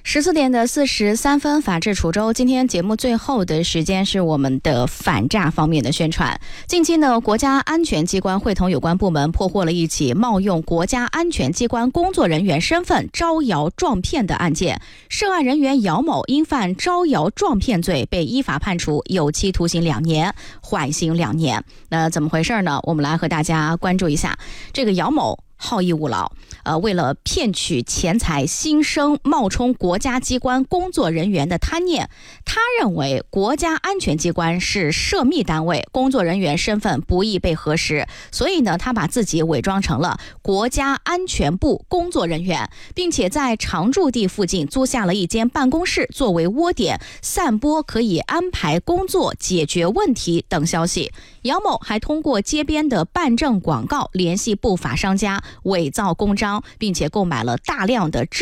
14:43，法治楚州。今天节目最后的时间是我们的反诈方面的宣传。近期呢，国家安全机关会同有关部门破获了一起冒用国家安全机关工作人员身份招摇撞骗的案件。涉案人员姚某因犯招摇撞骗罪，被依法判处有期徒刑2年，缓刑2年。那怎么回事呢？我们来和大家关注一下。这个姚某好逸恶劳，为了骗取钱财，心生冒充国家机关工作人员的贪念。他认为国家安全机关是涉密单位，工作人员身份不易被核实，所以呢，他把自己伪装成了国家安全部工作人员，并且在常住地附近租下了一间办公室作为窝点，散播可以安排工作、解决问题等消息。姚某还通过街边的办证广告联系不法商家，伪造公章，并且购买了大量的